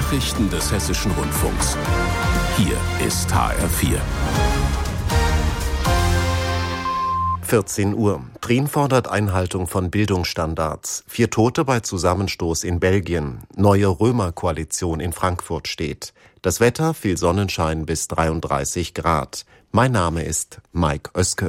Nachrichten des Hessischen Rundfunks. Hier ist HR4. 14 Uhr. Prien fordert Einhaltung von Bildungsstandards. 4 Tote bei Zusammenstoß in Belgien. Neue Römer-Koalition in Frankfurt steht. Das Wetter, viel Sonnenschein bis 33 Grad. Mein Name ist Mike Oeske.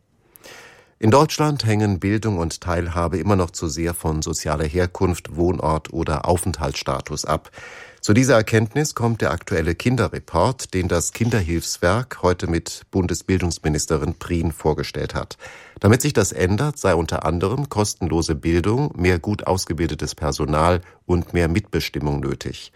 In Deutschland hängen Bildung und Teilhabe immer noch zu sehr von sozialer Herkunft, Wohnort oder Aufenthaltsstatus ab. Zu dieser Erkenntnis kommt der aktuelle Kinderreport, den das Kinderhilfswerk heute mit Bundesbildungsministerin Prien vorgestellt hat. Damit sich das ändert, sei unter anderem kostenlose Bildung, mehr gut ausgebildetes Personal und mehr Mitbestimmung nötig.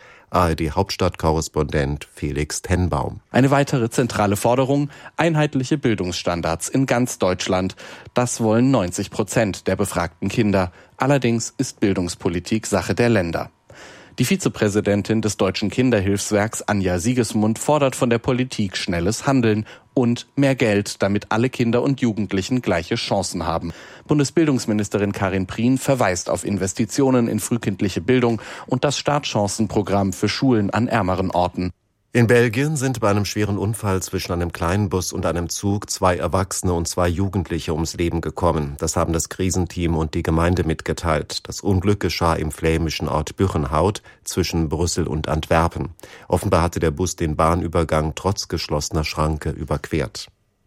ARD-Hauptstadtkorrespondent Felix Tenbaum. Eine weitere zentrale Forderung: einheitliche Bildungsstandards in ganz Deutschland. Das wollen 90% der befragten Kinder. Allerdings ist Bildungspolitik Sache der Länder. Die Vizepräsidentin des Deutschen Kinderhilfswerks, Anja Siegesmund, fordert von der Politik schnelles Handeln und mehr Geld, damit alle Kinder und Jugendlichen gleiche Chancen haben. Bundesbildungsministerin Karin Prien verweist auf Investitionen in frühkindliche Bildung und das Startchancenprogramm für Schulen an ärmeren Orten. In Belgien sind bei einem schweren Unfall zwischen einem kleinen Bus und einem Zug 2 Erwachsene und 2 Jugendliche ums Leben gekommen. Das haben das Krisenteam und die Gemeinde mitgeteilt. Das Unglück geschah im flämischen Ort Buchenhout zwischen Brüssel und Antwerpen. Offenbar hatte der Bus den Bahnübergang trotz geschlossener Schranke überquert.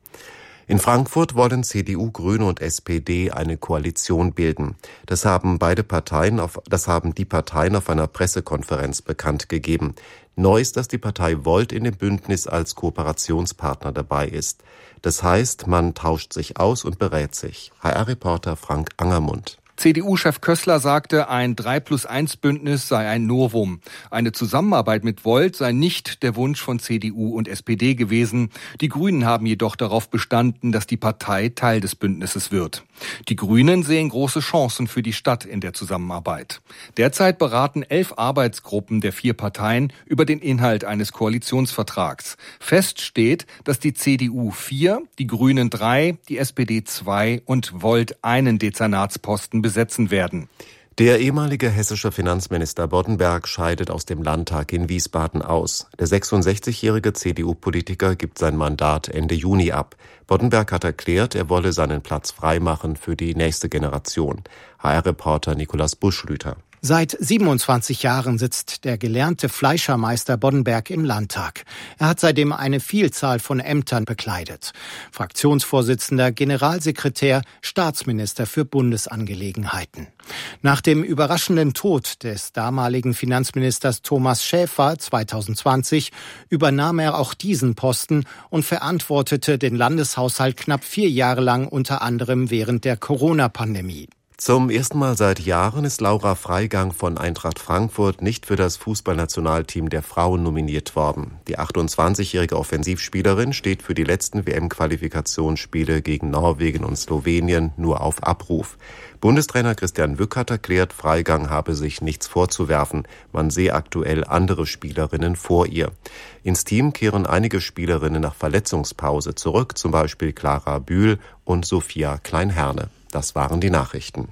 In Frankfurt wollen CDU, Grüne und SPD eine Koalition bilden. Das haben die Parteien auf einer Pressekonferenz bekannt gegeben. Neu ist, dass die Partei Volt in dem Bündnis als Kooperationspartner dabei ist. Das heißt, man tauscht sich aus und berät sich. HR-Reporter Frank Angermund. CDU-Chef Kössler sagte, ein 3+1-Bündnis sei ein Novum. Eine Zusammenarbeit mit Volt sei nicht der Wunsch von CDU und SPD gewesen. Die Grünen haben jedoch darauf bestanden, dass die Partei Teil des Bündnisses wird. Die Grünen sehen große Chancen für die Stadt in der Zusammenarbeit. Derzeit beraten 11 Arbeitsgruppen der 4 Parteien über den Inhalt eines Koalitionsvertrags. Fest steht, dass die CDU 4, die Grünen 3, die SPD 2 und Volt einen Dezernatsposten besetzen werden. Der ehemalige hessische Finanzminister Boddenberg scheidet aus dem Landtag in Wiesbaden aus. Der 66-jährige CDU-Politiker gibt sein Mandat Ende Juni ab. Boddenberg hat erklärt, er wolle seinen Platz freimachen für die nächste Generation. HR-Reporter Nikolaus Buschlüter. Seit 27 Jahren sitzt der gelernte Fleischermeister Boddenberg im Landtag. Er hat seitdem eine Vielzahl von Ämtern bekleidet. Fraktionsvorsitzender, Generalsekretär, Staatsminister für Bundesangelegenheiten. Nach dem überraschenden Tod des damaligen Finanzministers Thomas Schäfer 2020 übernahm er auch diesen Posten und verantwortete den Landeshaushalt knapp 4 Jahre lang, unter anderem während der Corona-Pandemie. Zum ersten Mal seit Jahren ist Laura Freigang von Eintracht Frankfurt nicht für das Fußballnationalteam der Frauen nominiert worden. Die 28-jährige Offensivspielerin steht für die letzten WM-Qualifikationsspiele gegen Norwegen und Slowenien nur auf Abruf. Bundestrainer Christian Wück hat erklärt, Freigang habe sich nichts vorzuwerfen. Man sehe aktuell andere Spielerinnen vor ihr. Ins Team kehren einige Spielerinnen nach Verletzungspause zurück, zum Beispiel Clara Bühl und Sophia Kleinherne. Das waren die Nachrichten.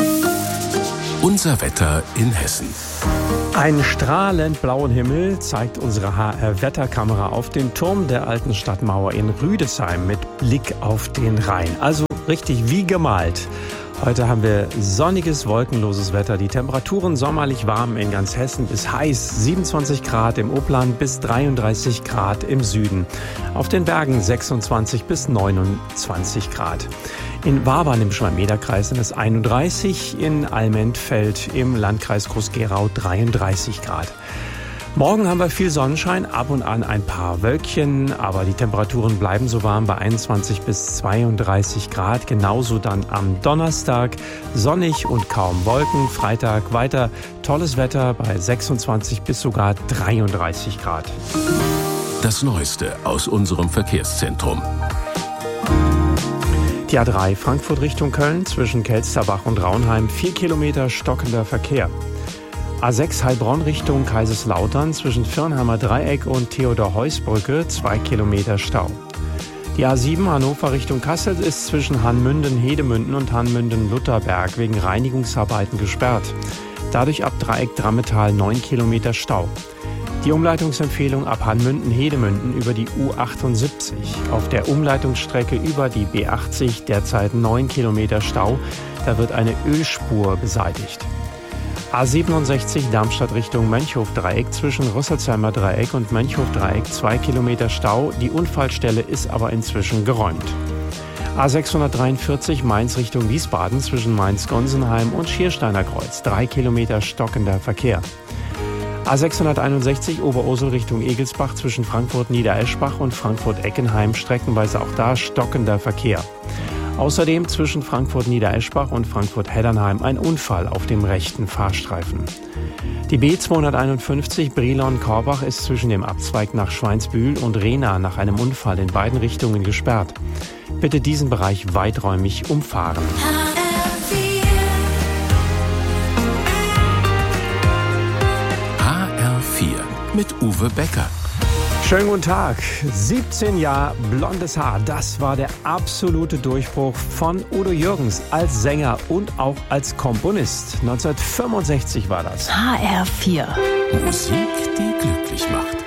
Unser Wetter in Hessen. Einen strahlend blauen Himmel zeigt unsere HR-Wetterkamera auf den Turm der alten Stadtmauer in Rüdesheim mit Blick auf den Rhein. Also richtig wie gemalt. Heute haben wir sonniges, wolkenloses Wetter. Die Temperaturen sommerlich warm in ganz Hessen bis heiß. 27 Grad im Upland bis 33 Grad im Süden. Auf den Bergen 26 bis 29 Grad. In Wabern im Schmalmeerkreis sind es 31, in Almentfeld im Landkreis Groß-Gerau 33 Grad. Morgen haben wir viel Sonnenschein, ab und an ein paar Wölkchen, aber die Temperaturen bleiben so warm bei 21 bis 32 Grad. Genauso dann am Donnerstag, sonnig und kaum Wolken. Freitag weiter tolles Wetter bei 26 bis sogar 33 Grad. Das Neueste aus unserem Verkehrszentrum. Die A3 Frankfurt Richtung Köln zwischen Kelsterbach und Raunheim 4 Kilometer stockender Verkehr. A6 Heilbronn Richtung Kaiserslautern zwischen Firnheimer Dreieck und Theodor-Heuss-Brücke 2 Kilometer Stau. Die A7 Hannover Richtung Kassel ist zwischen Hanmünden-Hedemünden und Hanmünden-Lutherberg wegen Reinigungsarbeiten gesperrt. Dadurch ab Dreieck Drammetal 9 Kilometer Stau. Die Umleitungsempfehlung ab Hanmünden-Hedemünden über die U78. Auf der Umleitungsstrecke über die B80 derzeit 9 Kilometer Stau. Da wird eine Ölspur beseitigt. A67 Darmstadt Richtung Mönchhof-Dreieck zwischen Rüsselsheimer Dreieck und Mönchhof-Dreieck 2 Kilometer Stau. Die Unfallstelle ist aber inzwischen geräumt. A643 Mainz Richtung Wiesbaden zwischen Mainz-Gonsenheim und Schiersteiner Kreuz 3 Kilometer stockender Verkehr. A661 Oberursel Richtung Egelsbach zwischen Frankfurt-Niedereschbach und Frankfurt-Eckenheim streckenweise auch da stockender Verkehr. Außerdem zwischen Frankfurt-Niedereschbach und Frankfurt-Heddernheim ein Unfall auf dem rechten Fahrstreifen. Die B251 Brilon-Korbach ist zwischen dem Abzweig nach Schweinsbühl und Rehna nach einem Unfall in beiden Richtungen gesperrt. Bitte diesen Bereich weiträumig umfahren. Mit Uwe Becker. Schönen guten Tag. 17 Jahre blondes Haar. Das war der absolute Durchbruch von Udo Jürgens als Sänger und auch als Komponist. 1965 war das. HR4. Musik, die glücklich macht.